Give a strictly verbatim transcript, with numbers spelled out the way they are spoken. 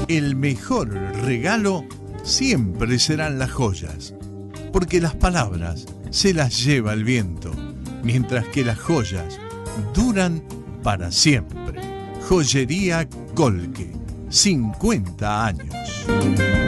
El mejor regalo siempre serán las joyas, porque las palabras se las lleva el viento, mientras que las joyas duran para siempre. Joyería Colque, cincuenta años.